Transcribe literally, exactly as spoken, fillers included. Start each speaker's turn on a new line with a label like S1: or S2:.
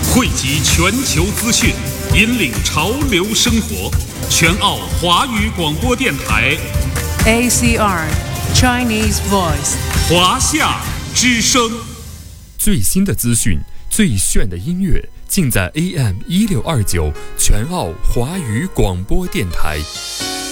S1: 汇集全球资讯，引领潮流生活。全澳华语广播电台
S2: A C R Chinese Voice
S1: 华夏之声。
S3: 最新的资讯，最炫的音乐，尽在 A M 一六二九全澳华语广播电台。